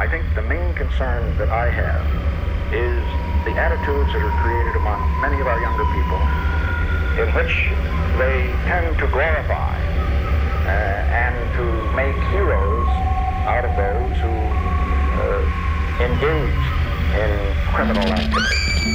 I think the main concern that I have is the attitudes that are created among many of our younger people in which they tend to glorify and to make heroes out of those who engage in criminal activity.